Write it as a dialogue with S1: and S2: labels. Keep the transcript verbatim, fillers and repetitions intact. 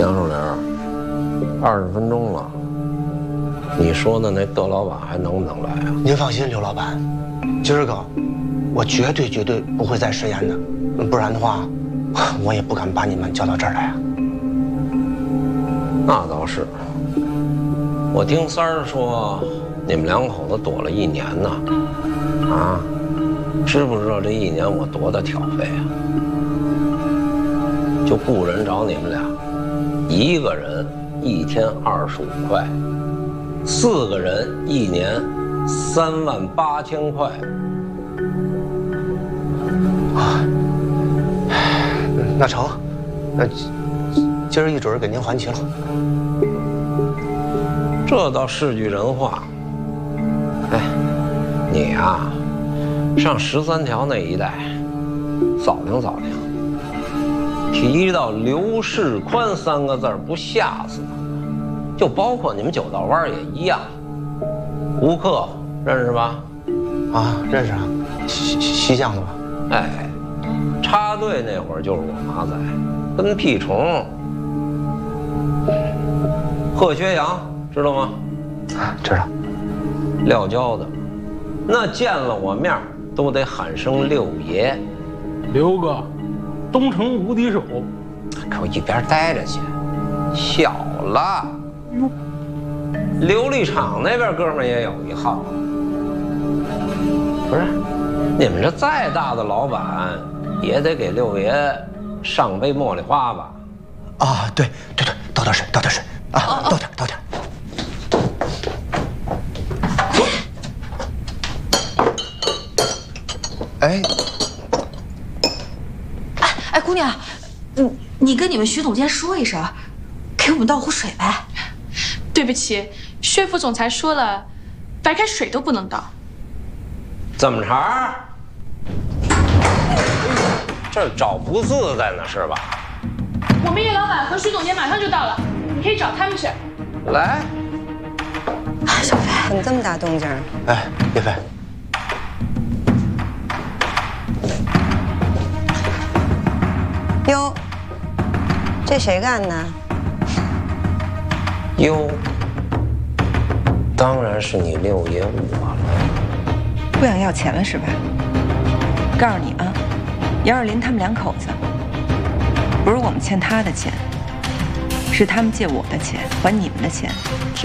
S1: 杨树林，二十分钟了，你说的那窦老板还能不能来啊？
S2: 您放心，刘老板，今儿个我绝对绝对不会再食言的，不然的话，我也不敢把你们叫到这儿来啊。
S1: 那倒是，我听三儿说，你们两口子躲了一年呢，啊，知不知道这一年我多大挑费啊？就雇人找你们俩，一个人一天二十五块，四个人一年三万八千块。
S2: 啊，那成，那今儿一准儿给您还齐了。
S1: 这倒是句人话。哎，你呀、啊，上十三条那一带扫听扫听。提到刘世宽三个字儿，不吓死他们？就包括你们九道湾也一样。吴克认识吧？
S2: 啊，认识啊，西西巷的吧？
S1: 哎，插队那会儿就是我马仔，跟屁虫。贺学阳知道吗？
S2: 啊，知道。
S1: 撂跤的，那见了我面都得喊声六爷。
S3: 刘哥。东城无敌手，
S1: 给我一边待着去！小了，哟，琉璃厂那边哥们也有一号。不是，你们这再大的老板，也得给六爷上杯茉莉花吧？
S2: 啊，对对对，倒点水，倒点水啊，倒点倒点。哎。
S4: 哎，姑娘，你你跟你们徐总监说一声，给我们倒壶水呗。
S5: 对不起，薛副总裁说了，白开水都不能倒。
S1: 怎么茬？这找不自在呢是吧？
S5: 我们叶老板和徐总监马上就到了，你可以找他们去。
S1: 来，
S4: 小飞，
S6: 怎么这么大动静？
S2: 哎，叶飞。
S6: 哟，这谁干的？
S1: 哟，当然是你六爷我了。
S7: 不想要钱了是吧？告诉你啊，杨二林他们两口子，不是我们欠他的钱，是他们借我的钱还你们的钱。